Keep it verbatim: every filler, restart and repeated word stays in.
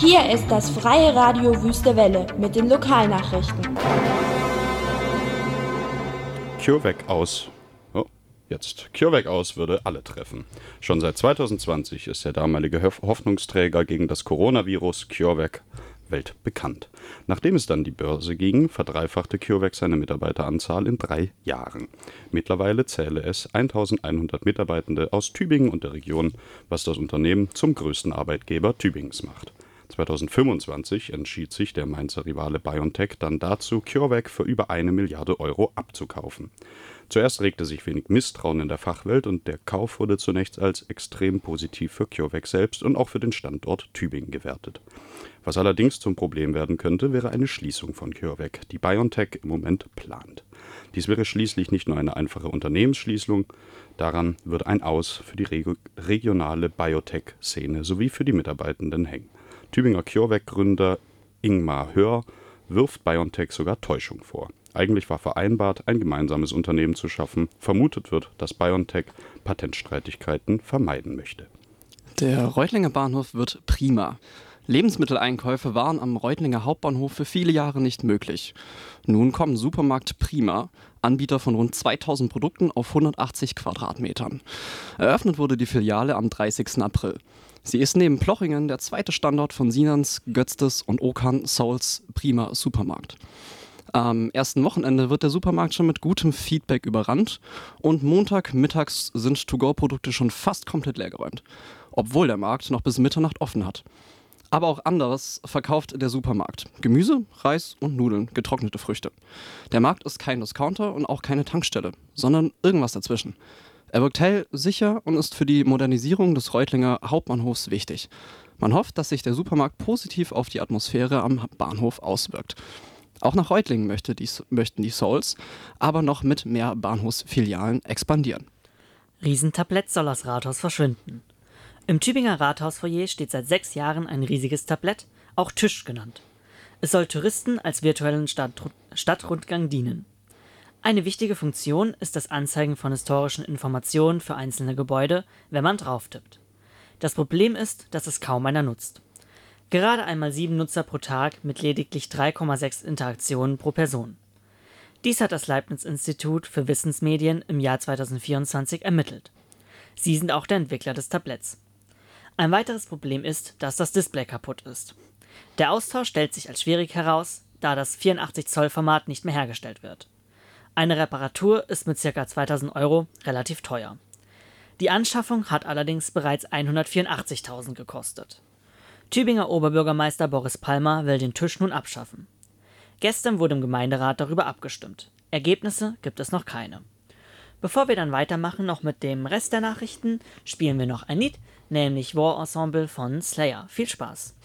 Hier ist das Freie Radio Wüste Welle mit den Lokalnachrichten. CureVac aus. Oh, jetzt. CureVac aus würde alle treffen. Schon seit zweitausendzwanzig ist der damalige Hoffnungsträger gegen das Coronavirus CureVac weltbekannt. Nachdem es dann die Börse ging, verdreifachte CureVac seine Mitarbeiteranzahl in drei Jahren. Mittlerweile zähle es eintausendeinhundert Mitarbeitende aus Tübingen und der Region, was das Unternehmen zum größten Arbeitgeber Tübingens macht. zweitausendfünfundzwanzig entschied sich der Mainzer Rivale BioNTech dann dazu, CureVac für über eine Milliarde Euro abzukaufen. Zuerst regte sich wenig Misstrauen in der Fachwelt und der Kauf wurde zunächst als extrem positiv für CureVac selbst und auch für den Standort Tübingen gewertet. Was allerdings zum Problem werden könnte, wäre eine Schließung von CureVac, die BioNTech im Moment plant. Dies wäre schließlich nicht nur eine einfache Unternehmensschließung, daran würde ein Aus für die reg- regionale Biotech-Szene sowie für die Mitarbeitenden hängen. Tübinger CureVac-Gründer Ingmar Hör wirft BioNTech sogar Täuschung vor. Eigentlich war vereinbart, ein gemeinsames Unternehmen zu schaffen. Vermutet wird, dass BioNTech Patentstreitigkeiten vermeiden möchte. Der Reutlinger Bahnhof wird prima. Lebensmitteleinkäufe waren am Reutlinger Hauptbahnhof für viele Jahre nicht möglich. Nun kommen Supermarkt Prima, Anbieter von rund zweitausend Produkten auf hundertachtzig Quadratmetern. Eröffnet wurde die Filiale am dreißigsten April. Sie ist neben Plochingen der zweite Standort von Sinans, Götztes und Okan Souls Prima Supermarkt. Am ersten Wochenende wird der Supermarkt schon mit gutem Feedback überrannt und Montagmittags sind To-Go-Produkte schon fast komplett leergeräumt, obwohl der Markt noch bis Mitternacht offen hat. Aber auch anderes verkauft der Supermarkt. Gemüse, Reis und Nudeln, getrocknete Früchte. Der Markt ist kein Discounter und auch keine Tankstelle, sondern irgendwas dazwischen. Er wirkt hell, sicher und ist für die Modernisierung des Reutlinger Hauptbahnhofs wichtig. Man hofft, dass sich der Supermarkt positiv auf die Atmosphäre am Bahnhof auswirkt. Auch nach Reutlingen möchte die, möchten die Souls aber noch mit mehr Bahnhofsfilialen expandieren. Riesentablett soll aus Rathaus verschwinden. Im Tübinger Rathausfoyer steht seit sechs Jahren ein riesiges Tablett, auch Tisch genannt. Es soll Touristen als virtuellen Stadt- Stadtrundgang dienen. Eine wichtige Funktion ist das Anzeigen von historischen Informationen für einzelne Gebäude, wenn man drauf tippt. Das Problem ist, dass es kaum einer nutzt. Gerade einmal sieben Nutzer pro Tag mit lediglich drei Komma sechs Interaktionen pro Person. Dies hat das Leibniz-Institut für Wissensmedien im Jahr zweitausendvierundzwanzig ermittelt. Sie sind auch der Entwickler des Tabletts. Ein weiteres Problem ist, dass das Display kaputt ist. Der Austausch stellt sich als schwierig heraus, da das vierundachtzig Zoll Format nicht mehr hergestellt wird. Eine Reparatur ist mit ca. zweitausend Euro relativ teuer. Die Anschaffung hat allerdings bereits hundertvierundachtzigtausend gekostet. Tübinger Oberbürgermeister Boris Palmer will den Tisch nun abschaffen. Gestern wurde im Gemeinderat darüber abgestimmt. Ergebnisse gibt es noch keine. Bevor wir dann weitermachen, noch mit dem Rest der Nachrichten, spielen wir noch ein Lied, nämlich War Ensemble von Slayer. Viel Spaß!